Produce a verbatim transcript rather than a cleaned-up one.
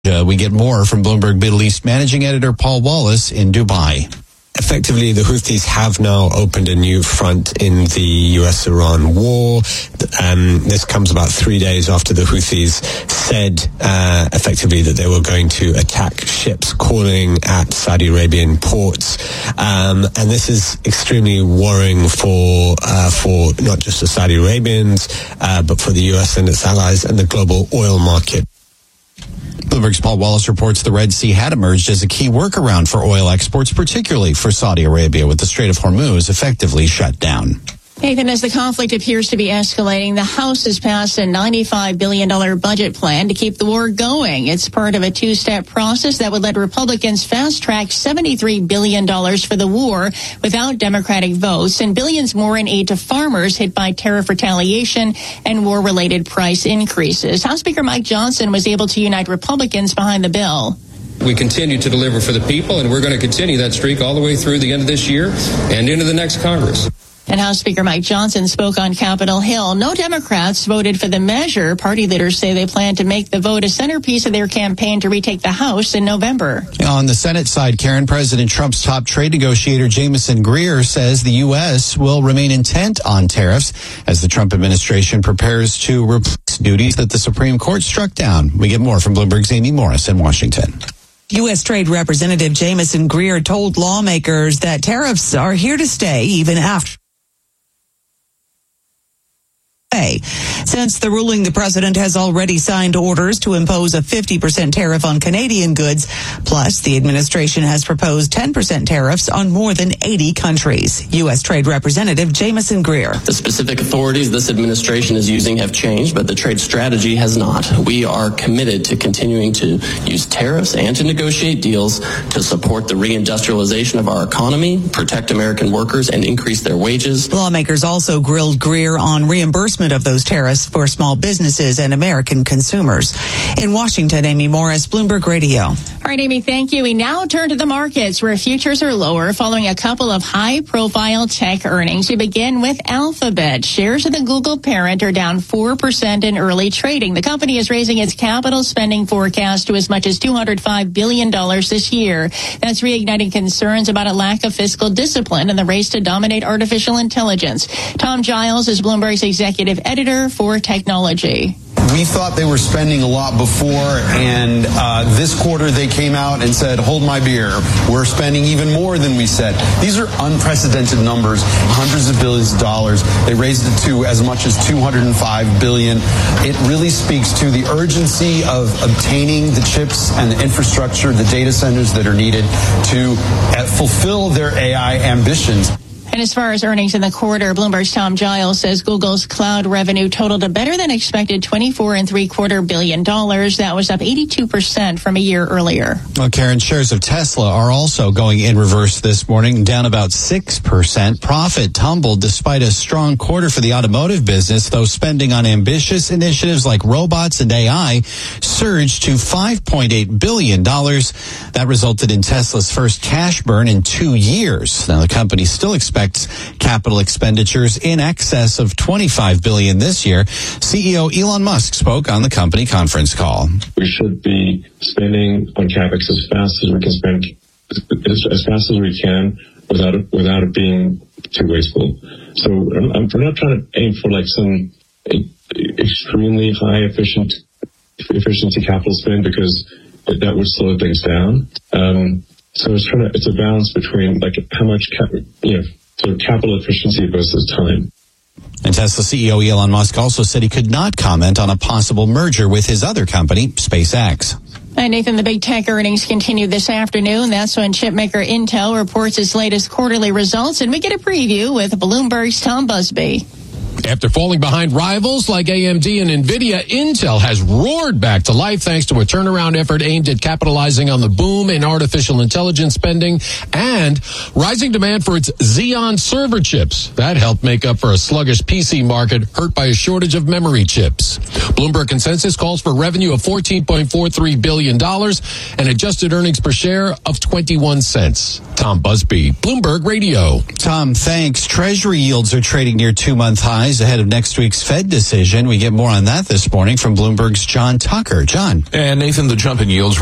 Uh, we get more from Bloomberg Middle East managing editor Paul Wallace in Dubai. Effectively, the Houthis have now opened a new front in the U S Iran war. Um, this comes about three days after the Houthis said uh, effectively that they were going to attack ships calling at Saudi Arabian ports. Um, and this is extremely worrying for uh, for not just the Saudi Arabians, uh, but for the U S and its allies and the global oil market. Bloomberg's Paul Wallace reports the Red Sea had emerged as a key workaround for oil exports, particularly for Saudi Arabia, with the Strait of Hormuz effectively shut down. Nathan, as the conflict appears to be escalating, the House has passed a ninety-five billion dollars budget plan to keep the war going. It's part of a two-step process that would let Republicans fast-track seventy-three billion dollars for the war without Democratic votes and billions more in aid to farmers hit by tariff retaliation and war-related price increases. House Speaker Mike Johnson was able to unite Republicans behind the bill. We continue to deliver for the people, and we're going to continue that streak all the way through the end of this year and into the next Congress. And House Speaker Mike Johnson spoke on Capitol Hill. No Democrats voted for the measure. Party leaders say they plan to make the vote a centerpiece of their campaign to retake the House in November. On the Senate side, Karen, President Trump's top trade negotiator Jameson Greer says the U S will remain intent on tariffs as the Trump administration prepares to replace duties that the Supreme Court struck down. We get more from Bloomberg's Amy Morris in Washington. U S. Trade Representative Jameson Greer told lawmakers that tariffs are here to stay even after. Since the ruling, the president has already signed orders to impose a fifty percent tariff on Canadian goods. Plus, the administration has proposed ten percent tariffs on more than eighty countries. U S. Trade Representative Jameson Greer. The specific authorities this administration is using have changed, but the trade strategy has not. We are committed to continuing to use tariffs and to negotiate deals to support the reindustrialization of our economy, protect American workers, and increase their wages. Lawmakers also grilled Greer on reimbursement of those tariffs for small businesses and American consumers. In Washington, Amy Morris, Bloomberg Radio. All right, Amy, thank you. We now turn to the markets where futures are lower following a couple of high-profile tech earnings. We begin with Alphabet. Shares of the Google parent are down four percent in early trading. The company is raising its capital spending forecast to as much as two hundred five billion dollars this year. That's reigniting concerns about a lack of fiscal discipline in the race to dominate artificial intelligence. Tom Giles is Bloomberg's executive editor for technology. We thought they were spending a lot before, and uh, this quarter they came out and said, hold my beer, we're spending even more than we said. These are unprecedented numbers, hundreds of billions of dollars. They raised it to as much as two hundred five billion dollars. It really speaks to the urgency of obtaining the chips and the infrastructure, the data centers that are needed to uh, fulfill their A I ambitions. And as far as earnings in the quarter, Bloomberg's Tom Giles says Google's cloud revenue totaled a better than expected twenty-four and three quarter billion dollars. That was up eighty-two percent from a year earlier. Well, Karen, shares of Tesla are also going in reverse this morning, down about six percent. Profit tumbled despite a strong quarter for the automotive business, though spending on ambitious initiatives like robots and A I surged to five point eight billion dollars. That resulted in Tesla's first cash burn in two years. Now, the company still expects capital expenditures in excess of twenty-five billion dollars this year. C E O Elon Musk spoke on the company conference call. We should be spending on CapEx as fast as we can spend, as, as fast as we can without it, without it being too wasteful. So I'm, I'm, we're not trying to aim for like some extremely high efficient efficiency capital spend because that would slow things down. Um, so it's trying to, it's a balance between like how much cap, you know, sort of capital efficiency versus time. And Tesla C E O Elon Musk also said he could not comment on a possible merger with his other company, SpaceX. And Nathan, the big tech earnings continue this afternoon. That's when chipmaker Intel reports its latest quarterly results. And we get a preview with Bloomberg's Tom Busby. After falling behind rivals like A M D and NVIDIA, Intel has roared back to life thanks to a turnaround effort aimed at capitalizing on the boom in artificial intelligence spending and rising demand for its Xeon server chips. That helped make up for a sluggish P C market hurt by a shortage of memory chips. Bloomberg consensus calls for revenue of fourteen point four three billion dollars and adjusted earnings per share of twenty-one cents. Tom Busby, Bloomberg Radio. Tom, thanks. Treasury yields are trading near two-month highs. rise ahead of next week's Fed decision. We get more on that this morning from Bloomberg's John Tucker. John. And Nathan, the jump in yields